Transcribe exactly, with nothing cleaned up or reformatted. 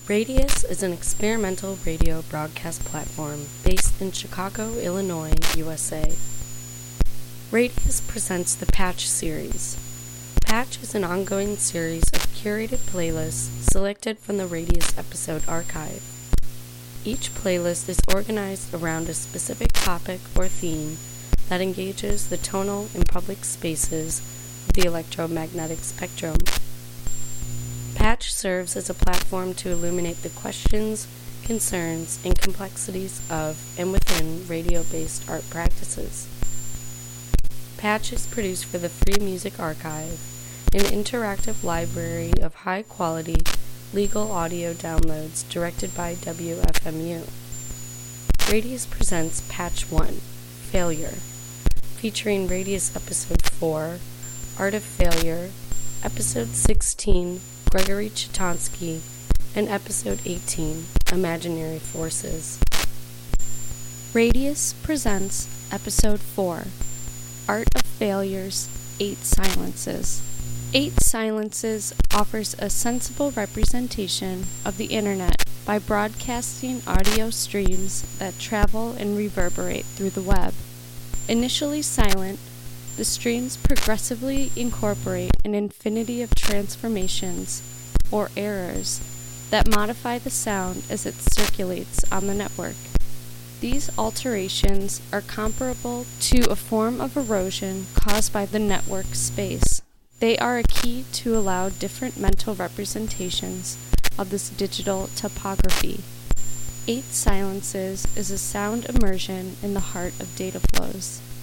Radius is an experimental radio broadcast platform based in Chicago, Illinois, U S A. Radius presents the Patch series. Patch is an ongoing series of curated playlists selected from the Radius episode archive. Each playlist is organized around a specific topic or theme that engages the tonal and public spaces of the electromagnetic spectrum. Patch serves as a platform to illuminate the questions, concerns, and complexities of and within radio-based art practices. Patch is produced for the Free Music Archive, an interactive library of high-quality legal audio downloads directed by W F M U. Radius presents Patch one, Failure, featuring Radius Episode four, Art of Failure, Episode sixteen, Gregory Chitonsky, and Episode eighteen, Imaginary Forces. Radius presents Episode four, Art of Failure's Eight Silences. Eight Silences offers a sensible representation of the Internet by broadcasting audio streams that travel and reverberate through the web. Initially silent, the streams progressively incorporate an infinity of transformations, or errors, that modify the sound as it circulates on the network. These alterations are comparable to a form of erosion caused by the network space. They are a key to allow different mental representations of this digital topography. Eight Silences is a sound immersion in the heart of data flows.